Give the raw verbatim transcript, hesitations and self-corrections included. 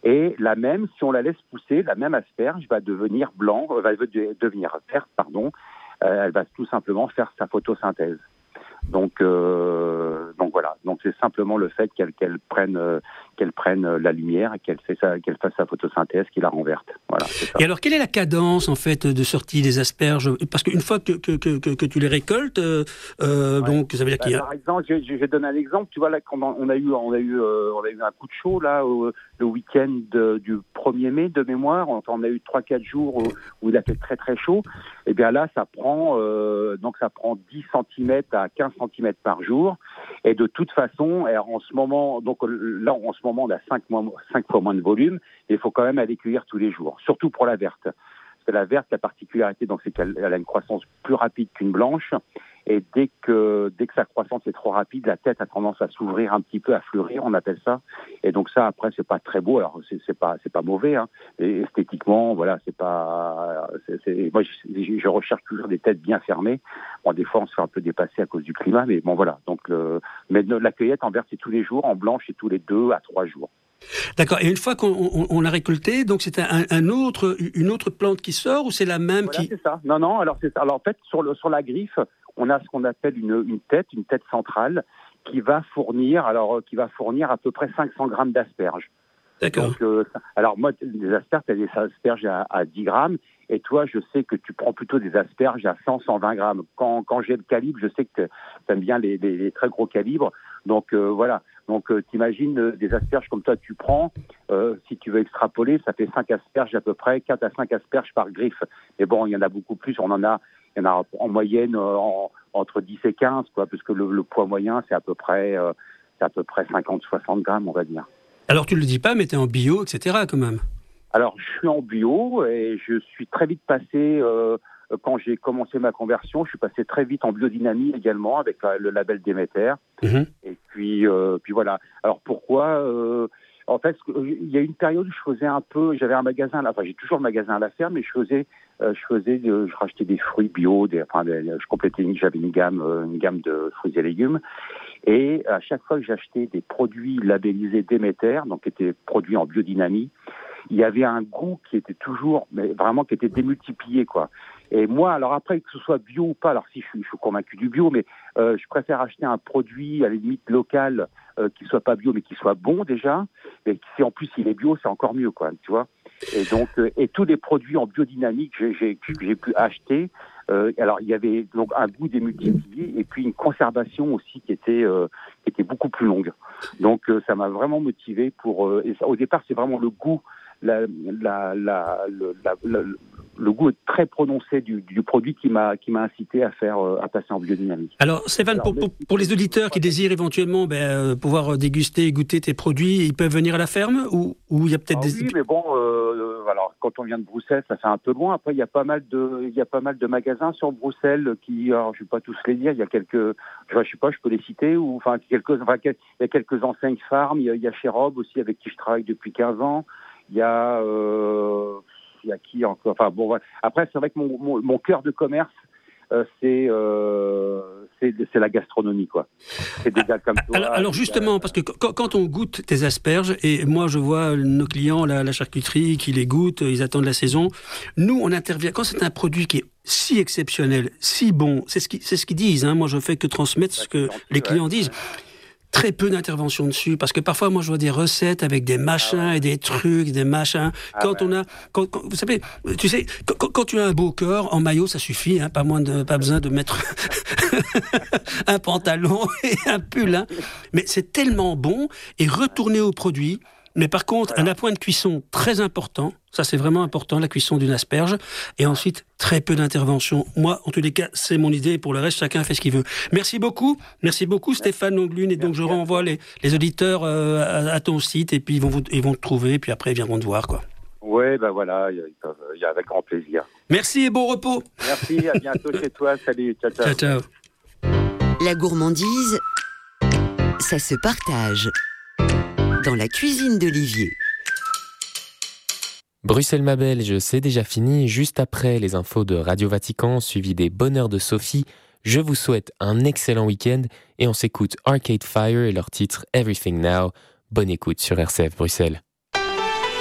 Et la même, si on la laisse pousser, la même asperge va devenir blanc, euh, va devenir verte, pardon. Euh, elle va tout simplement faire sa photosynthèse. Donc, euh, donc voilà. Donc c'est simplement le fait qu'elle, qu'elle prenne, euh, qu'elle prenne la lumière et qu'elle fait sa, qu'elle fasse sa photosynthèse qui la rend verte. Voilà. C'est ça. Et alors, quelle est la cadence en fait de sortie des asperges ? Parce qu'une fois que, que, que, que tu les récoltes, euh, euh, ouais. donc ça veut dire bah, qu'il y a. Par exemple, je, je vais donner un exemple. Tu vois là, quand on a eu, on a eu, euh, on a eu un coup de chaud là au, le week-end de, du premier mai de mémoire. On, on a eu trois quatre jours où, où il a fait très très chaud. Et bien là, ça prend euh, donc ça prend dix centimètres à quinze centimètres par jour. Et de toute façon, en ce moment, donc là, en ce moment, on a cinq fois moins de volume. Et il faut quand même aller cueillir tous les jours, surtout pour la verte. Parce que la verte, la particularité, donc, c'est qu'elle elle a une croissance plus rapide qu'une blanche. Et dès que, dès que sa croissance est trop rapide, la tête a tendance à s'ouvrir un petit peu, à fleurir, on appelle ça. Et donc ça, après, c'est pas très beau. Alors, c'est, c'est pas, c'est pas mauvais, hein. Et esthétiquement, voilà, c'est pas, c'est, c'est, moi, je, je recherche toujours des têtes bien fermées. Bon, des fois, on se fait un peu dépasser à cause du climat, mais bon, voilà. Donc, le, mais la cueillette en verte, c'est tous les jours, en blanche, c'est tous les deux à trois jours. D'accord. Et une fois qu'on on, on l'a récolté, donc c'est un, un autre, une autre plante qui sort ou c'est la même voilà, qui... c'est ça. Non, non. Alors, c'est ça. Alors, en fait, sur le, sur la griffe, on a ce qu'on appelle une, une tête, une tête centrale, qui va fournir, alors, euh, qui va fournir à peu près cinq cents grammes d'asperges. D'accord. Donc, euh, alors moi, les asperges, tu as des asperges à, à dix grammes, et toi, je sais que tu prends plutôt des asperges à cent, cent vingt grammes. Quand, quand j'ai le calibre, je sais que tu aimes bien les, les, les très gros calibres. Donc, euh, voilà. Donc, euh, t'imagines euh, des asperges comme toi, tu prends, euh, si tu veux extrapoler, ça fait cinq asperges à peu près, quatre à cinq asperges par griffe. Mais bon, il y en a beaucoup plus, on en a, il y en a en moyenne euh, en, entre dix et quinze, quoi, parce que le, le poids moyen, c'est à peu près, euh, c'est à peu près cinquante à soixante grammes, on va dire. Alors tu ne le dis pas, mais tu es en bio, et cetera quand même. Alors je suis en bio et je suis très vite passé, euh, quand j'ai commencé ma conversion, je suis passé très vite en biodynamie également avec euh, le label Déméter. Mmh. Et puis, euh, puis voilà. Alors pourquoi euh, En fait, il y a une période où je faisais un peu, j'avais un magasin, enfin j'ai toujours le magasin à la ferme, mais je faisais, euh, je faisais, euh, je rachetais des fruits bio, des, enfin des, je complétais, j'avais une gamme, une gamme de fruits et légumes. Et à chaque fois que j'achetais des produits labellisés Déméter, donc qui étaient produits en biodynamie, il y avait un goût qui était toujours, mais vraiment qui était démultiplié, quoi. Et moi, alors après, que ce soit bio ou pas, alors si je suis, je suis convaincu du bio, mais euh, je préfère acheter un produit à la limite local euh, qui soit pas bio, mais qui soit bon déjà. Et si en plus il est bio, c'est encore mieux, quoi. Tu vois. Et donc, euh, et tous les produits en biodynamique que j'ai, j'ai, j'ai pu acheter. Euh, alors il y avait donc un goût démultiplié et puis une conservation aussi qui était euh, qui était beaucoup plus longue. Donc euh, ça m'a vraiment motivé pour. Euh, et ça, au départ, c'est vraiment le goût. La, la, la, le, la, la, le goût est très prononcé du, du produit qui m'a, qui m'a incité à faire, à passer en biodynamique. Alors, Stéphane, Alors, pour, pour, pour les auditeurs qui désirent éventuellement ben, pouvoir déguster et goûter tes produits, ils peuvent venir à la ferme ou il y a peut-être ah des... Oui, mais bon, euh, alors quand on vient de Bruxelles, ça fait un peu loin. Après, il y a pas mal de, il y a pas mal de magasins sur Bruxelles qui, alors je vais pas tous les dire. Il y a quelques, je sais pas, je peux les citer ou enfin quelques, enfin il y a quelques enseignes farm. Il y a, il y a chez Rob aussi avec qui je travaille depuis quinze ans. Il y a, euh, il y a qui encore. Enfin bon, voilà. Après c'est vrai que mon, mon, mon cœur de commerce, euh, c'est, euh, c'est, c'est la gastronomie, quoi. C'est des gars comme toi. Alors, alors justement, parce que quand, quand on goûte tes asperges, et moi je vois nos clients, la, la charcuterie, qui les goûtent, ils attendent la saison. Nous, on intervient quand c'est un produit qui est si exceptionnel, si bon. C'est ce qu'ils, c'est ce qu'ils disent. Hein. Moi, je fais que transmettre ce que les clients disent. Très peu d'intervention dessus, parce que parfois, moi, je vois des recettes avec des machins ah ouais. et des trucs, des machins. Ah quand ouais. on a, quand, quand, vous savez, tu sais, quand, quand tu as un beau corps en maillot, ça suffit, hein, pas moins de, pas besoin de mettre un pantalon et un pull, hein. Mais c'est tellement bon et retourner au produit. Mais par contre, voilà. un appoint de cuisson très important, ça c'est vraiment important, la cuisson d'une asperge, et ensuite très peu d'intervention. Moi, en tous les cas, c'est mon idée, pour le reste, chacun fait ce qu'il veut. Merci beaucoup, merci beaucoup Stéphane Longlune, et donc je renvoie les, les auditeurs euh, à, à ton site, et puis ils vont, vous, ils vont te trouver, et puis après ils viendront te voir, quoi. Ouais, ben voilà, il y, y a avec grand plaisir. Merci et bon repos. Merci, à bientôt chez toi, salut, ciao, ciao. Ciao, ciao. La gourmandise, ça se partage. Dans la cuisine d'Olivier. Bruxelles ma Belge, c'est déjà fini. Juste après les infos de Radio Vatican, suivi des bonheurs de Sophie, je vous souhaite un excellent week-end et on s'écoute Arcade Fire et leur titre Everything Now. Bonne écoute sur R C F Bruxelles.